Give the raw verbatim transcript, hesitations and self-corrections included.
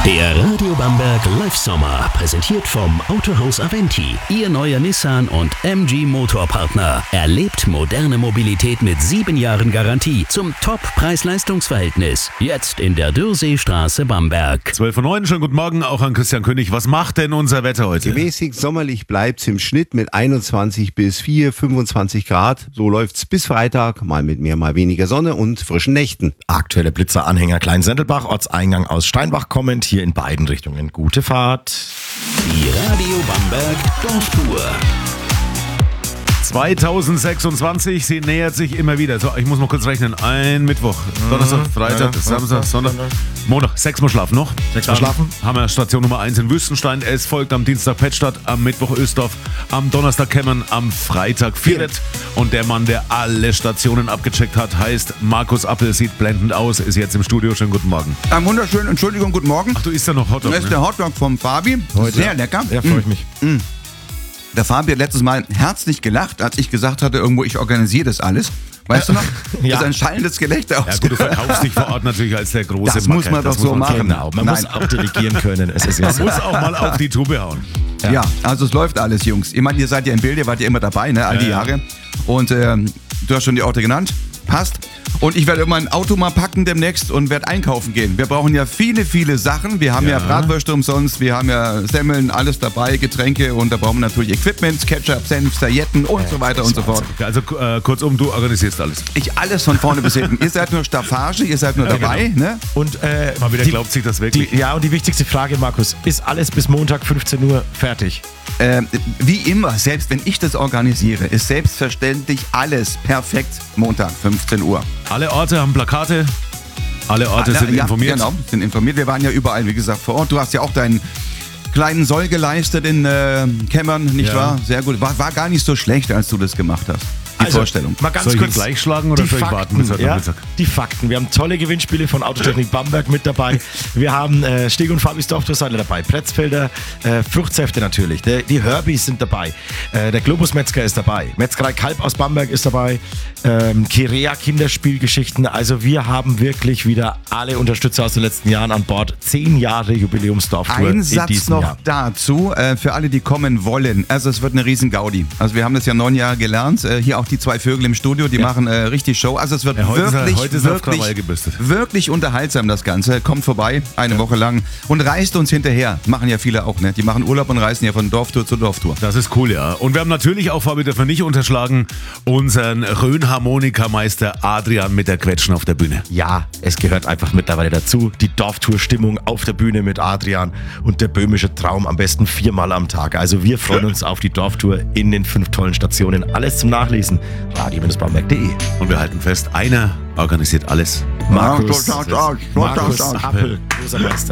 Der Radio Bamberg Live Sommer, präsentiert vom Autohaus Aventi. Ihr neuer Nissan und M G Motorpartner. Erlebt moderne Mobilität mit sieben Jahren Garantie zum Top-Preis-Leistungs-Verhältnis. Jetzt in der Dürrseestraße Bamberg. zwölf Uhr neun, schönen guten Morgen auch an Christian König. Was macht denn unser Wetter heute? Gemäßigt sommerlich bleibt es im Schnitt mit einundzwanzig bis vier, fünfundzwanzig Grad. So läuft's bis Freitag, mal mit mehr, mal weniger Sonne und frischen Nächten. Aktuelle Blitzer-Anhänger Kleinsendelbach, Ortseingang aus Steinbach kommend, hier in beiden Richtungen. Gute Fahrt. Die Radio Bamberg Dorftour. zweitausendsechsundzwanzig, sie nähert sich immer wieder. So, ich muss mal kurz rechnen. Ein Mittwoch, Donnerstag, Freitag, ja, Samstag, ja, Sonntag, ja. Montag. Sechsmal schlafen noch. Sechsmal Dann schlafen. haben wir Station Nummer eins in Wüstenstein. Es folgt am Dienstag Pettstadt, am Mittwoch Ösdorf, am Donnerstag Kemmern, am Freitag Vieret. Und der Mann, der alle Stationen abgecheckt hat, heißt Markus Appel, sieht blendend aus, ist jetzt im Studio. Schönen guten Morgen. Ein wunderschön, Entschuldigung, guten Morgen. Ach, du isst ja noch Hotdog, Das ist ne? der Hotdog vom Fabi. Heute. Sehr lecker. Ja, freue ich mich. Der Fabi hat letztes Mal herzlich gelacht, als ich gesagt hatte, irgendwo, ich organisiere das alles. Weißt du noch? Ja. Das ist ein schallendes Gelächter. Ja gut, du verkaufst dich vor Ort natürlich als der große Das muss Macker. man doch Das so muss man machen. Genau, man Nein. muss auch delegieren können. Es ist ja Man so. muss auch mal auf die Tube hauen. Ja. also es läuft alles, Jungs. Ich meine, ihr seid ja im Bild, ihr wart ja immer dabei, ne, all die Ja, ja. Jahre. Und ähm, du hast schon die Orte genannt. Passt. Und ich werde immer ein Auto mal packen demnächst und werde einkaufen gehen. Wir brauchen ja viele, viele Sachen. Wir haben ja, Ja. Bratwürste umsonst, wir haben ja Semmeln, alles dabei, Getränke und da brauchen wir natürlich Equipment, Ketchup, Senf, Servietten und so weiter und so fort. Also äh, kurzum, du organisierst alles. Ich alles von vorne bis hinten. Ihr seid nur Staffage, ihr seid nur dabei, ne? Und, äh, Mal wieder die, glaubt sich das wirklich. die, ja, und die wichtigste Frage, Markus, ist alles bis Montag fünfzehn Uhr fertig? Ähm, wie immer, selbst wenn ich das organisiere, ist selbstverständlich alles perfekt Montag, fünfzehn Uhr. Alle Orte haben Plakate, alle Orte Alle- sind ja, informiert. Genau, sind informiert. Wir waren ja überall, wie gesagt, vor Ort. Du hast ja auch deinen kleinen Soll geleistet in äh, Kämmern, nicht Ja. wahr? Sehr gut. War, war gar nicht so schlecht, als du das gemacht hast. Die Also, Vorstellung. Mal ganz Soll ich ihn kurz gleich schlagen oder die soll ich Fakten, warten bis heute ja, Nachmittag? Die Fakten. Wir haben tolle Gewinnspiele von Autotechnik Bamberg mit dabei. Wir haben äh, Steg und Fabis Dorftourseile dabei. Pretzfelder äh, Fruchtsäfte natürlich. Der, die Herbys sind dabei. Äh, der Globus Metzger ist dabei. Metzgerei Kalb aus Bamberg ist dabei. Ähm, Kirea Kinderspielgeschichten. Also wir haben wirklich wieder alle Unterstützer aus den letzten Jahren an Bord. Zehn Jahre Jubiläumsdorftour Ein in Satz diesem noch Jahr. dazu, äh, für alle, die kommen wollen. Also es wird eine riesen Gaudi. Also wir haben das ja neun Jahre gelernt. Äh, hier auch die zwei Vögel im Studio, die machen äh, richtig Show. Also es wird Ja, heute ist er- wirklich, heute ist er auf Krawall wirklich, gebürstet. wirklich unterhaltsam, das Ganze. Kommt vorbei, eine Woche lang und reist uns hinterher. Machen ja viele auch, ne? Die machen Urlaub und reisen ja von Dorftour zu Dorftour. Das ist cool, ja. Und wir haben natürlich auch, Fabi, dürfen wir nicht unterschlagen, unseren Rhön-Harmonika-Meister Adrian mit der Quetschen auf der Bühne. Ja, es gehört einfach mittlerweile dazu. Die Dorftour-Stimmung auf der Bühne mit Adrian und der böhmische Traum am besten viermal am Tag. Also wir freuen uns auf die Dorftour in den fünf tollen Stationen. Alles zum Nachlesen. radio Bamberg punkt de. Und wir halten fest, einer organisiert alles. Markus, Ja, so schaut's aus, so Markus schaut's aus. Appel, großer Meister.